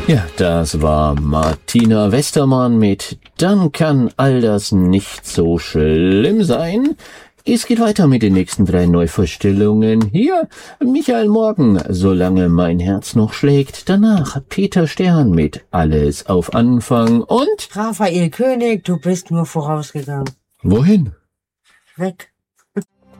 Ja, das war Martina Westermann mit Dann kann all das nicht so schlimm sein. Es geht weiter mit den nächsten 3 Neuvorstellungen. Hier Michael Morgen, Solange mein Herz noch schlägt. Danach Peter Stern mit Alles auf Anfang und Raphael König, Du bist nur vorausgegangen. wohin? Weg.